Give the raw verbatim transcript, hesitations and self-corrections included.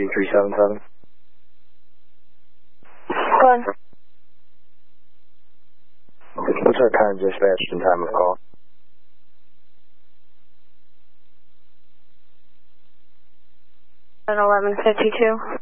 three seven seven. Go on. What's our current dispatch and time of call? eleven fifty-two.